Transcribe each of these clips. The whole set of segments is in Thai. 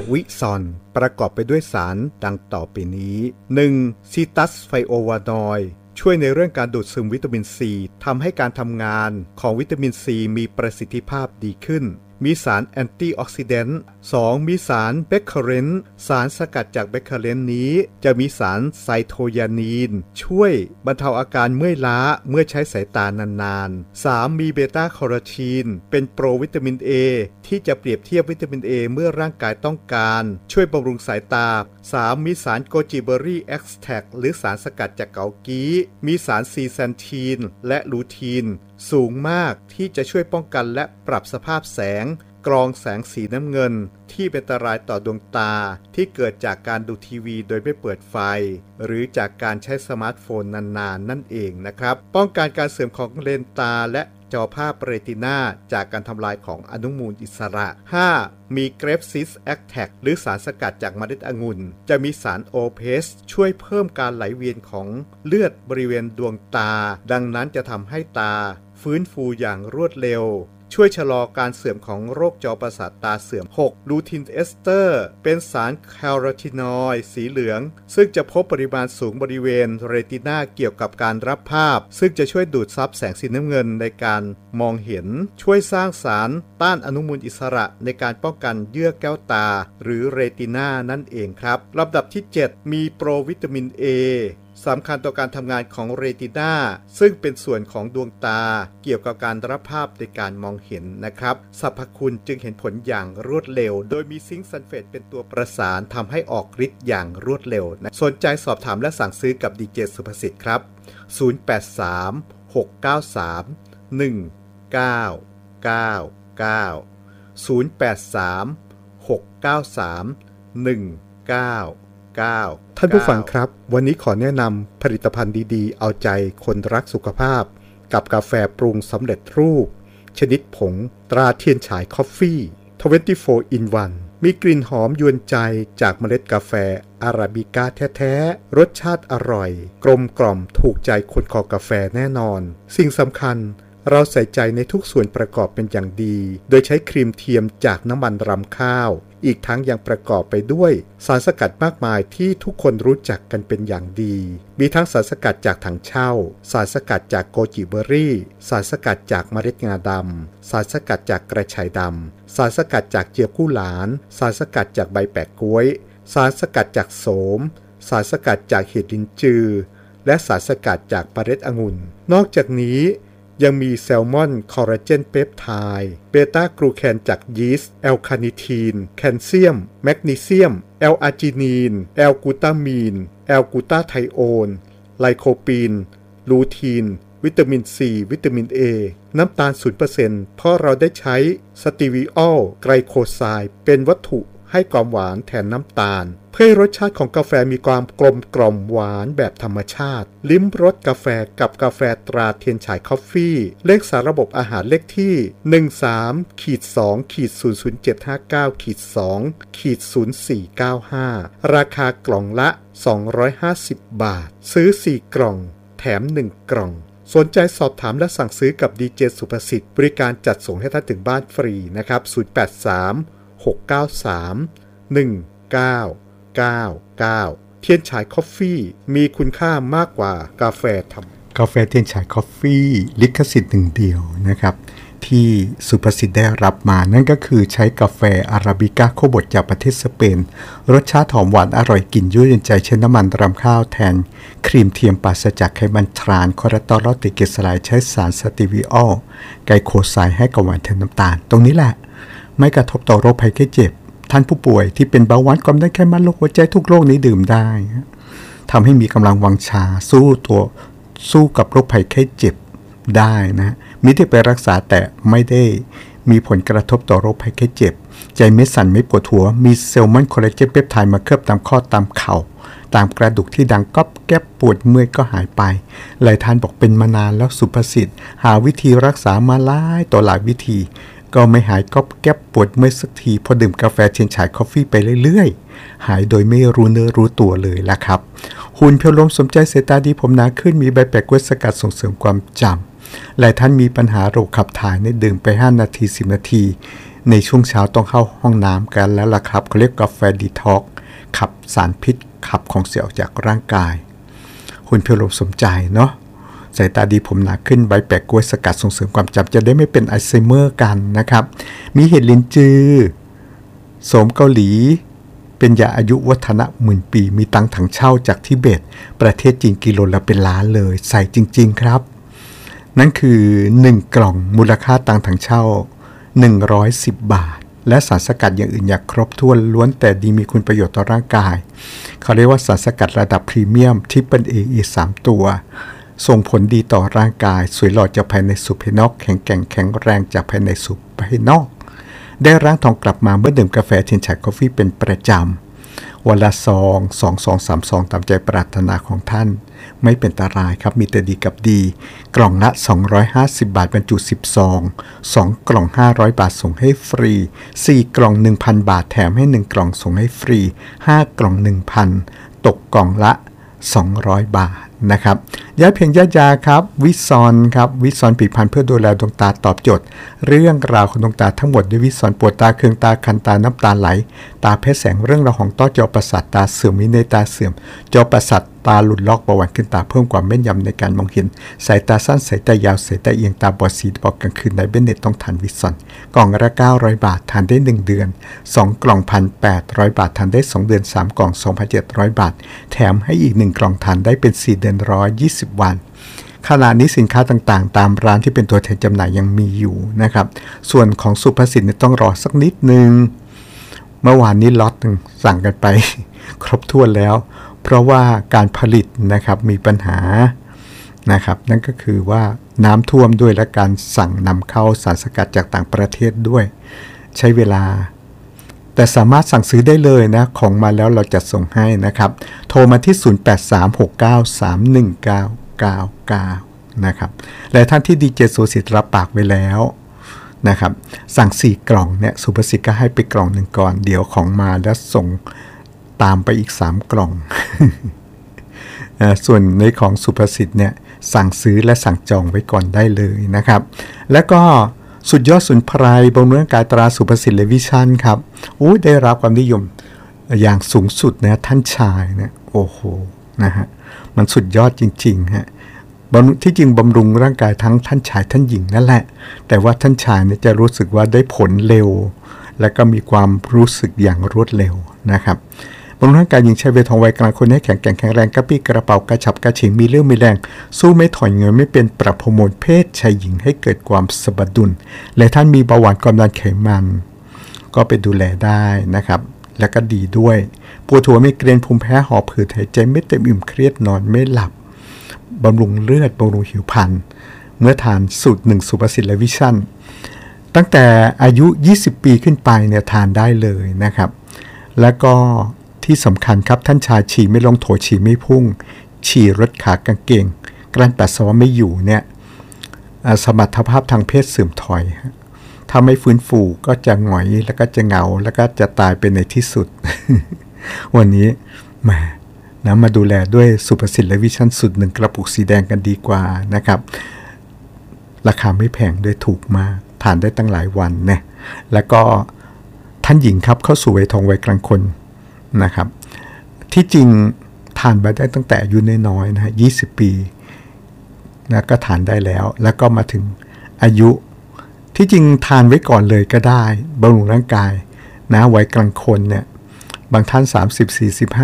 วิซอนประกอบไปด้วยสารดังต่อไปนี้ 1. ซีตัสไฟโอวานอยด์ช่วยในเรื่องการดูดซึมวิตามินซีทำให้การทำงานของวิตามินซีมีประสิทธิภาพดีขึ้นมีสารแอนตี้ออกซิแดนต์ 2. มีสารเบคเคอเรนต์สารสกัดจากเบคเคอเรนต์นี้จะมีสารไซโทยานีนช่วยบรรเทาอาการเมื่อยล้าเมื่อใช้สายตานานๆ 3. มีเบต้าแคโรทีนเป็นโปรวิตามิน A ที่จะเปรียบเทียบวิตามิน A เมื่อร่างกายต้องการช่วยบำรุงสายตา 3. มีสารโกจิเบอรี่เอ็กซ์แทรหรือสารสกัดจากเกากี้มีสารซีแซนทีนและลูทีนสูงมากที่จะช่วยป้องกันและปรับสภาพแสงกรองแสงสีน้ำเงินที่เป็นอันตรายต่อดวงตาที่เกิดจากการดูทีวีโดยไม่เปิดไฟหรือจากการใช้สมาร์ทโฟนนานๆนั่นเองนะครับป้องกันการเสื่อมของเลนส์ตาและจอภาพเรตินาจากการทำลายของอนุมูลอิสระ 5. มีเกรปซิสแอคแทกหรือสารสกัดจากเมล็ดองุ่นจะมีสารโอเพสช่วยเพิ่มการไหลเวียนของเลือดบริเวณดวงตาดังนั้นจะทำให้ตาฟื้นฟูอย่างรวดเร็วช่วยชะลอการเสื่อมของโรคจอประสาทตาเสื่อม 6. ลูทินเอสเตอร์เป็นสารแคโรทีนอยด์สีเหลืองซึ่งจะพบปริมาณสูงบริเวณเรตินาเกี่ยวกับการรับภาพซึ่งจะช่วยดูดซับแสงสีน้ำเงินในการมองเห็นช่วยสร้างสารต้านอนุมูลอิสระในการป้องกันเยื่อแก้วตาหรือเรตินานั่นเองครับลำดับที่ 7 มีโปรวิตามิน Aสำคัญต่อการทำงานของเรตินาซึ่งเป็นส่วนของดวงตาเกี่ยวกับการรับภาพในการมองเห็นนะครับสรรพคุณจึงเห็นผลอย่างรวดเร็วโดยมีซิงค์ซัลเฟตเป็นตัวประสานทำให้ออกฤทธิ์อย่างรวดเร็วนะสนใจสอบถามและสั่งซื้อกับดีเจสุภสิทธิ์ครับ083 693 1999 083 693 1999ท่านผู้ฟังครับวันนี้ขอแนะนำผลิตภัณฑ์ดีๆเอาใจคนรักสุขภาพกับกาแฟปรุงสำเร็จรูปชนิดผงตราเทียนฉายคอฟฟี่24 in 1มีกลิ่นหอมยวนใจจากเมล็ดกาแฟอาราบิก้าแท้ๆรสชาติอร่อยกลมกล่อมถูกใจคนคอกาแฟแน่นอนสิ่งสำคัญเราใส่ใจในทุกส่วนประกอบเป็นอย่างดีโดยใช้ครีมเทียมจากน้ำมันรำข้าวอีกทั้งยังประกอบไปด้วยสารสกัดมากมายที่ทุกคนรู้จักกันเป็นอย่างดีมีทั้งสารสกัดจากถังเช่าสารสกัดจากโกจิเบอรี่สารสกัดจากเมล็ดงาดำสารสกัดจากกระชายดำสารสกัดจากเจียวกู้หลานสารสกัดจากใบแปะก๊วยสารสกัดจากโสมสารสกัดจากเห็ดลิ้นจือและสารสกัดจากเมล็ดองุ่นนอกจากนี้ยังมีแซลมอนคอลลาเจนเปปไทด์เบต้ากลูแคนจากยีสต์แอลคาเนทีนแคลเซียมแมกนีเซียมแอลอาร์จินีนแอลกูตามีนแอลกูตาไทโอนไลโคปีนลูทีนวิตามินซีวิตามิน A น้ำตาล 0% เพราะเราได้ใช้สตีวิออลไกลโคไซด์เป็นวัตถุให้ความหวานแทนน้ำตาลเพื่อให้รสชาติของกาแฟมีความกลมกล่อมหวานแบบธรรมชาติลิ้มรสกาแฟกับกาแฟตราเทียนฉายคอฟฟี่เลขสารระบบอาหารเลขที่ 13-2-00759-2-0495 ราคากล่องละ250 บาทซื้อ4กล่องแถม1กล่องสนใจสอบถามและสั่งซื้อกับดีเจสุภสิทธิ์บริการจัดส่งให้ท่านถึงบ้านฟรีนะครับ083 693 1999 เทียนฉายคอฟฟี่มีคุณค่ามากกว่ากาแฟทำกาแฟเทียนฉายคอฟฟี่ลิขสิทธิ์หนึ่งเดียวนะครับที่สุภสิทธิ์ได้รับมานั่นก็คือใช้กาแฟอาราบิก้าโคบดจากประเทศสเปนรสชาติหอมหวานอร่อยกลิ่นยั่วยวนใจใช้น้ำมันรำข้าวแทนครีมเทียมปราศจากไขมันทรานคอเลสเตอรอลติเกสไลด์ใช้สารสตีวิออลไกลโคไซด์ให้กับหวานแทนน้ำตาลตรงนี้แหละไม่กระทบต่อโรคภัยไข้เจ็บท่านผู้ป่วยที่เป็นเบาหวานความดันไขมันโรคหัวใจทุกโรคนี้ดื่มได้ทำให้มีกำลังวังชาสู้กับโรคภัยไข้เจ็บได้นะมิได้ไปรักษาแต่ไม่ได้มีผลกระทบต่อโรคภัยไข้เจ็บใจไม่สั่นไม่ปวดหัวมีเซลมอนคอลลาเจนเปปไทด์มาเคลือบตามข้อตามเข่าตามกระดูกที่ดังก๊อบแก๊บปวดเมื่อยก็หายไปหลายท่านบอกเป็นมานานแล้วสุภสิทธิ์หาวิธีรักษามาหลายต่อหลายวิธีก็ไม่หายก๊อบแก๊บปวดเมื่อยสักทีพอดื่มกาแฟเทียนฉายคอฟฟี่ไปเรื่อยๆหายโดยไม่รู้เนื้อรู้ตัวเลยล่ะครับหุ่นเพียวลมสมใจสายตาดีผมหนาขึ้นมีใบแปะกล้วยสกัดส่งเสริมความจำหลายท่านมีปัญหาโรคขับถ่ายในดื่มไป5นาที10นาทีในช่วงเช้าต้องเข้าห้องน้ำกันแล้วล่ะครับเขาเรียกกาแฟดีท็อกซ์ขับสารพิษขับของเสียออกจากร่างกายคุณเพียวรมสมใจเนาะสายตาดีผมหนาขึ้นใบแปะกล้วยสกัดส่งเสริมความจำจะได้ไม่เป็นอัลไซเมอร์กันนะครับมีเห็ดลิ้นจือโสมเกาหลีเป็นยาอายุวัฒนะหมื่นปีมีตังถังเช่าจากทิเบตประเทศจีนกิโลละเป็นล้านเลยใส่จริงๆครับนั่นคือ1กล่องมูลค่าตังถังเช่า110 บาทและสารสกัดอย่างอื่นอย่างครบถ้วนล้วนแต่ดีมีคุณประโยชน์ต่อร่างกายเขาเรียกว่าสารสกัดระดับพรีเมียมทิปเปิลเอ3ตัวส่งผลดีต่อร่างกายสวยหล่อจากภายในสู่ภายนอกแข็งแกร่งแข็งแรงจากภายในสู่ภายนอกได้ร่างทองกลับมาเมื่อดื่มกาแฟเทียนฉายกาแฟเป็นประจำวันละซอง2-3 ซองตามใจปรารถนาของท่านไม่เป็นอันตรายครับมีแต่ดีกับดีกล่องละ250 บาทบรรจุ10ซอง2กล่อง500 บาทส่งให้ฟรี4กล่อง 1,000 บาทแถมให้1กล่องส่งให้ฟรี5กล่อง 1,000 ตกกล่องละ200 บาทนะครับยาเพียงยาครับวิซอนครับวิซอนผลิตภัณฑ์เพื่อดูแลดวงตาตอบโจทย์เรื่องราวของดวงตาทั้งหมดด้วยวิซอนปวดตาเคืองตาคันตาน้ำตาไหลตาแพ้แสงเรื่องราวของต้อจอประสาทตาเสื่อมวินัยตาเสื่อมจอประสาทตาหลุดลอกเบาหวานขึ้นตาเพิ่มความแม่นยำในการมองเห็นสายตาสั้นสายตายาวสายตาเอียงตาบอดสีบอดกลางคืนในเบนเน็ตต้องทานวิซอนกล่องละ900 บาททานได้1เดือน2กล่อง 1,800 บาททานได้2เดือน3กล่อง 2,700 บาทแถมให้อีก1กล่องทานได้เป็น4เดือน120 วันขณะนี้สินค้าต่างๆตามร้านที่เป็นตัวแทนจำหน่ายยังมีอยู่นะครับส่วนของสุภสิทธิ์ต้องรอสักนิดนึงเมื่อวานนี้ล็อตนึงสั่งกันไป ครบถ้วนแล้วเพราะว่าการผลิตนะครับมีปัญหานะครับนั่นก็คือว่าน้ำท่วมด้วยและการสั่งนำเข้าสารสกัดจากต่างประเทศด้วยใช้เวลาแต่สามารถสั่งซื้อได้เลยนะของมาแล้วเราจะส่งให้นะครับโทรมาที่0836931999นะครับและท่านที่ดีเจสุสิทธิ์รับปากไว้แล้วนะครับสั่ง4กล่องเนี่ยสุภสิทธิ์ก็ให้ไปกล่องหนึ่งก่อนเดี๋ยวของมาแล้วส่งตามไปอีก3กล่อง ส่วนในของสุภสิทธิ์เนี่ยสั่งซื้อและสั่งจองไว้ก่อนได้เลยนะครับแล้วก็สุดยอดสมุนไพรบำรุงร่างกายตราสุภสิทธิ์เลวิชั่นครับได้รับความนิยมอย่างสูงสุดนะท่านชายเนี่ยโอ้โหนะฮะมันสุดยอดจริงๆฮะที่จริงบำรุงร่างกายทั้งท่านชายท่านหญิงนั่นแหละแต่ว่าท่านชายเนี่ยจะรู้สึกว่าได้ผลเร็วและก็มีความรู้สึกอย่างรวดเร็วนะครับบำรุงร่างกายหญิงชายวัยทองวัยกลางคนให้แข็งแกร่งแข็งแรงกระปี้กระเป๋ากระฉับกระเฉงมีเรื่องมีแรงสู้ไม่ถอยเงินไม่เป็นปรับฮอร์โมนเพศชายหญิงให้เกิดความสมดุลและท่านมีเบาหวานความดันไขมันก็ไปดูแลได้นะครับและก็ดีด้วยปวดหัวไมเกรนภูมิแพ้หอบหืดหายใจไม่เต็มอิ่มเครียดนอนไม่หลับบำรุงเลือดบำรุงผิวพรรณเมื่อทานสูตร1สุภสิทธิ์และวิชั่นตั้งแต่อายุ20 ปีขึ้นไปเนี่ยทานได้เลยนะครับแล้วก็ที่สำคัญครับท่านชายฉี่ไม่ลงโถฉี่ไม่พุ่งฉี่รดขากางเกงกลั้นปัสสาวะไม่อยู่เนี่ยสมรรถภาพทางเพศเสื่อมถอยถ้าไม่ฟื้นฟูก็จะหงอยแล้วก็จะเหงาแล้วก็จะตายไปในที่สุด วันนี้มาดูแลด้วยสุภสิทธิ์และวิชั่นสุด1กระปุกสีแดงกันดีกว่านะครับราคาไม่แพงด้วยถูกมากทานได้ตั้งหลายวันนะแล้วก็ท่านหญิงครับเข้าสู่วัยทองวัยกลางคนนะครับที่จริงทานมาได้ตั้งแต่อายุน้อยๆนะฮะ20 ปีนะก็ทานได้แล้วก็มาถึงอายุที่จริงทานไว้ก่อนเลยก็ได้บำรุงร่างกายนะวัยกลางคนเนี่ยบางท่าน30 40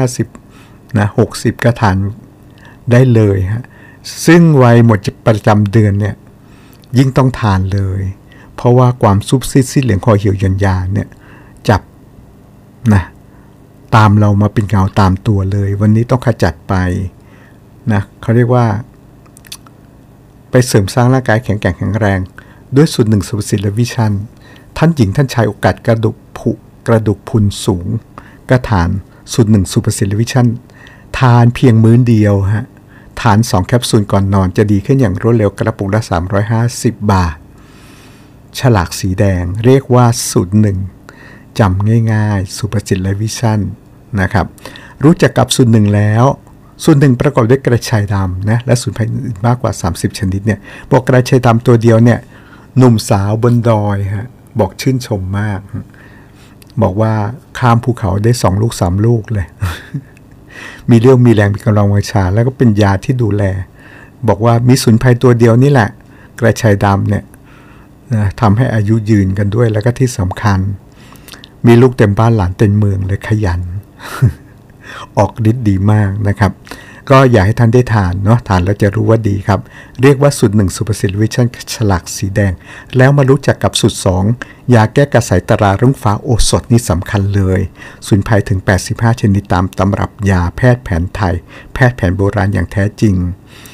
50นะ60ก็ทานได้เลยฮะซึ่งวัยหมดประจำเดือนเนี่ยยิ่งต้องทานเลยเพราะว่าความซุบซิบเหลืองคอเหี่ยวยันยาเนี่ยจับนะตามเรามาเป็นเงาตามตัวเลยวันนี้ต้องขจัดไปนะเขาเรียกว่าไปเสริมสร้างร่างกายแข็งแกร่งแข็งแรงด้วยสูตร1สุภสิทธิ์และวิชั่นท่านหญิงท่านชายโอกาสกระดูกพุนสูงก็ทานสูตร1สุภสิทธิ์และวิชั่นทานเพียงมื้อเดียวฮะทาน2แคปซูลก่อนนอนจะดีขึ้นอย่างรวดเร็วกระปุกละ350 บาทฉลากสีแดงเรียกว่าสูตร1จำง่ายๆสุภสิทธิ์และวิชั่นนะครับรู้จักกับสูตร1แล้วสูตร1ประกอบด้วยกระชายดำนะและสมุนไพรอื่นมากกว่า30ชนิดเนี่ยบอกกระชายดำตัวเดียวเนี่ยหนุ่มสาวบนดอยฮะบอกชื่นชมมากบอกว่าข้ามภูเขาได้2 ลูก 3 ลูกเลย มีเรี่ยวมีแรงมีกำลังวังชาแล้วก็เป็นยาที่ดูแลบอกว่ามีสมุนไพรตัวเดียวนี่แหละกระชายดำเนี่ยทำให้อายุยืนกันด้วยแล้วก็ที่สำคัญมีลูกเต็มบ้านหลานเต็มเมืองเลยขยัน ออกฤทธิ์ดีมากนะครับก็อยากให้ท่านได้ทานเนาะทานแล้วจะรู้ว่าดีครับเรียกว่าสูตร1 Super Vision ฉลากสีแดงแล้วมารู้จักกับสูตร2ยาแก้กระสายตรารุ่งฟ้าโอสถนี่สำคัญเลยสมุนไพรถึง85ชนิดตามตำรับยาแพทย์แผนไทยแพทย์แผนโบราณอย่างแท้จริง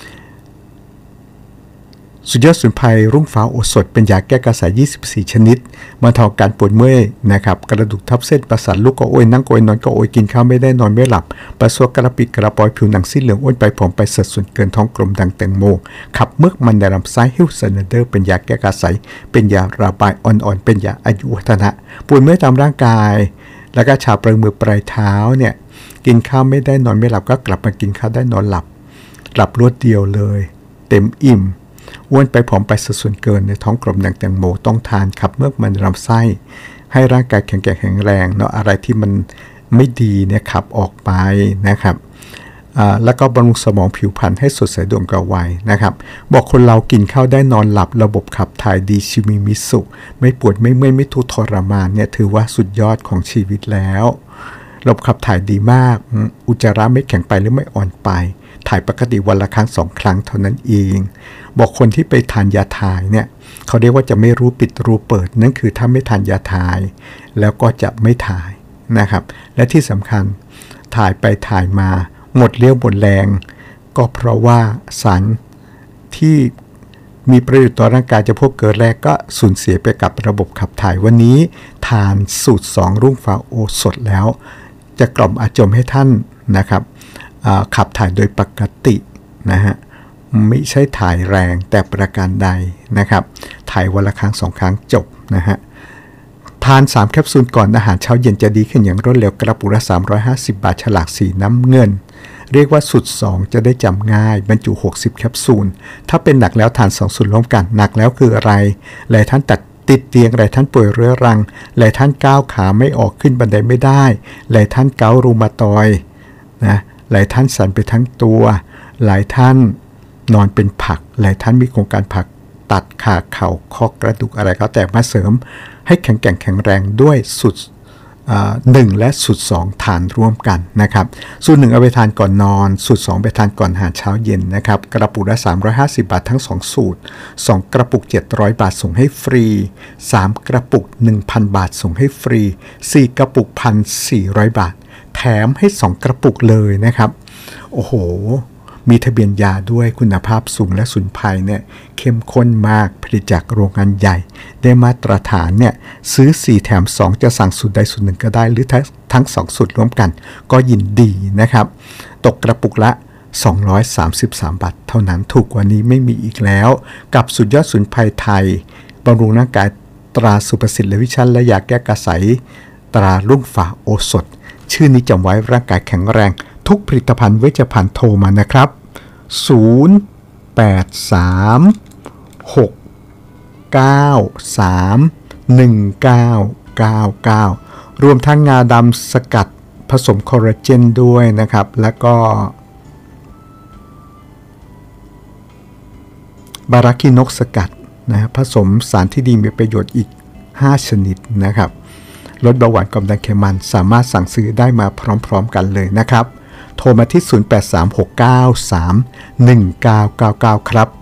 สุดยอดสมุนไพรรุ่งฟ้าโอสถเป็นยาแก้กระสาย24ชนิดบรรเทาการปวดเมื่อยนะครับกระดูกทับเส้นประสาทลูกก็โอยนั่งก็โอยนอนก็โอยกินข้าวไม่ได้นอนไม่หลับประสวกกระปิดกระปอยผิวหนังสิ้นเหลืองอ้วนไปผอมไปสัดส่วนเกินท้องกลมดังแตงโมขับเมือกมันในลำไส้ฮิวเซนเดอร์เป็นยาแก้กระสายเป็นยาระบายอ่อนๆเป็นยาอายุวัฒนะปวดเมื่อยตามร่างกายแล้วก็ชาปลายมือปลายเท้าเนี่ยกินข้าวไม่ได้นอนไม่หลับก็กลับมากินข้าวได้นอนหลับรวดเดียวเลยเต็มอิ่มอ้วนไปผอมไปสัดส่วนเกินในท้องกลมดังแตงโมต้องทานขับเมือกมันลำไส้ให้ร่างกายแข็งแรงเนาะอะไรที่มันไม่ดีเนี่ยขับออกไปนะครับแล้วก็บำรุงสมองผิวพรรณให้สดใสดวงกระวัยนะครับบอกคนเรากินข้าวได้นอนหลับระบบขับถ่ายดีชีวิตมีสุขไม่ปวดไม่เมื่อยไม่ทุกข์ทรมานเนี่ยถือว่าสุดยอดของชีวิตแล้วระบบขับถ่ายดีมากอุจจาระไม่แข็งไปหรือไม่อ่อนไปถ่ายปกติวันละครั้ง2 ครั้งเท่านั้นเองบอกคนที่ไปทานยาถ่ายเนี่ยเขาเรียกว่าจะไม่รู้ปิดรู้เปิดนั่นคือถ้าไม่ทานยาถ่ายแล้วก็จะไม่ถ่ายนะครับและที่สำคัญถ่ายไปถ่ายมาหมดเรี่ยวหมดแรงก็เพราะว่าสารที่มีประโยชน์ต่อร่างกายจะพวกเกิดแรกก็สูญเสียไปกับระบบขับถ่ายวันนี้ทานสูตร2รุ่งฟ้าโอสถแล้วจะกล่อมอาจมให้ท่านนะครับขับถ่ายโดยปกตินะฮะไม่ใช่ถ่ายแรงแต่ประการใดนะครับถ่ายวันละครั้ง2 ครั้งจบนะฮะทาน3 แคปซูลก่อนอาหารเช้าเย็นจะดีขึ้นอย่างรวดเร็วกระปุกละ350 บาทฉลากสีน้ำเงินเรียกว่าสูตร2จะได้จำง่ายบรรจุ60 แคปซูลถ้าเป็นหนักแล้วทาน2 สูตรร่วมกันหนักแล้วคืออะไรหลายท่านติดเตียงหลายท่านป่วยเรื้อรังหลายท่านก้าวขาไม่ออกขึ้นบันไดไม่ได้หลายท่านเกาต์รูมาตอยด์นะหลายท่านสั่นไปทั้งตัวหลายท่านนอนเป็นผักหลายท่านมีโครงการผักตัดขาเข่าข้อกระดูกอะไรก็แต่มาเสริมให้แข็งแรงด้วยสูตร1และสูตร2ทานร่วมกันนะครับสูตร1เอาไปทานก่อนนอนสูตร2ไปทานก่อนอาหารเช้าเย็นนะครับกระปุกละ350 บาททั้ง2 สูตร2 กระปุก700 บาทส่งให้ฟรี3 กระปุก 1,000 บาทส่งให้ฟรี4 กระปุก 1,400 บาทแถมให้2 กระปุกเลยนะครับโอ้โหมีทะเบียนยาด้วยคุณภาพสูงและสมุนไพรเนี่ยเข้มข้นมากผลิตจากโรงงานใหญ่ได้มาตรฐานเนี่ยซื้อ4แถม2จะสั่งสูตรใดสูตรหนึ่งก็ได้หรือทั้ง2สูตรร่วมกันก็ยินดีนะครับตกกระปุกละ233 บาทเท่านั้นถูกกว่านี้ไม่มีอีกแล้วกับสุดยอดสมุนไพรไทยบำรุงร่างกายตราสุภสิทธิ์และวิชันและยาแก้กระสายตรารุ่งฟ้าโอสถชื่อนี้จำไว้ร่างกายแข็งแรงทุกผลิตภัณฑ์เวชภัณฑ์โทรมานะครับ0836931999รวมทั้งงาดำสกัดผสมคอลลาเจนด้วยนะครับแล้วก็บาราคินกสกัดนะผสมสารที่ดีมีประโยชน์อีก5ชนิดนะครับลดเบาหวานความดันไขมันสามารถสั่งซื้อได้มาพร้อมๆกันเลยนะครับโทรมาที่ 0836931999 ครับ